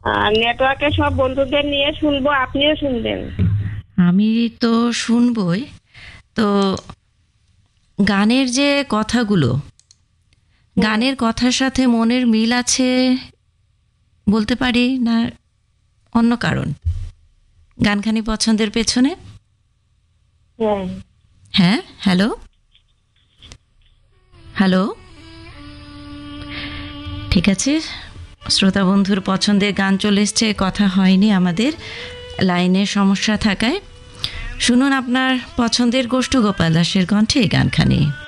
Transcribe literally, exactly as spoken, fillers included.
আর নেটওয়ার্কে সব বন্ধুদের নিয়ে শুনবো, আপনিও শুনবেন। আমি তো শুনবই। তো গানের যে কথাগুলো, গানের কথার সাথে মনের মিল আছে বলতে পারি না অন্য কারণ গানখানি পছন্দের পেছনে? হ্যাঁ। হ্যাঁ, হ্যালো হ্যালো ঠিক আছে, শ্রোতা বন্ধুর পছন্দের গান চলে এসছে, কথা হয়নি আমাদের লাইনের সমস্যা থাকায়। শুনুন আপনার পছন্দের গোষ্ঠ গোপাল দাসের কণ্ঠে গানখানি।